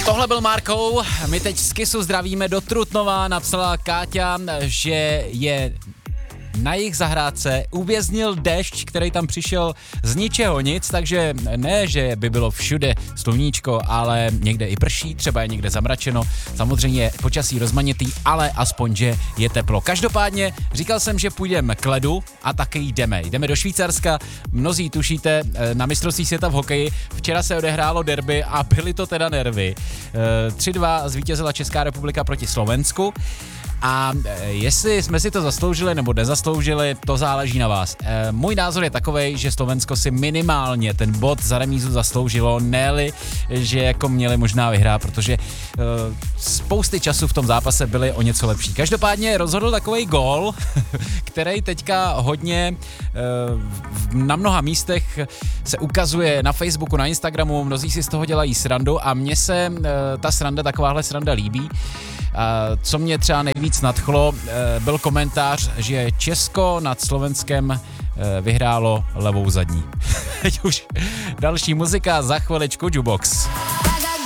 Tohle byl Markou, my teď z Kissu zdravíme do Trutnova, napsala Káťa, že je na jejich zahrádce uvěznil déšť, který tam přišel z ničeho nic, takže ne, že by bylo všude sluníčko, ale někde i prší, třeba je někde zamračeno, samozřejmě počasí rozmanitý, ale aspoň, že je teplo. Každopádně říkal jsem, že půjdeme k ledu a taky jdeme do Švýcarska, mnozí tušíte, na mistrovství světa v hokeji, včera se odehrálo derby a byly to teda nervy. 3-2 zvítězila Česká republika proti Slovensku. A jestli jsme si to zasloužili nebo nezasloužili, to záleží na vás. Můj názor je takovej, že Slovensko si minimálně ten bod za remízu zasloužilo, ne-li, že jako měli možná vyhrát, protože spousty času v tom zápase byly o něco lepší. Každopádně rozhodl takovej gól, který teďka hodně na mnoha místech se ukazuje na Facebooku, na Instagramu, mnozí si z toho dělají srandu a mně se ta sranda, takováhle sranda líbí. Co mě třeba nejvíc nadchlo, byl komentář, že Česko nad Slovenskem vyhrálo levou zadní. Teď už další muzika, za chviličku Jukebox.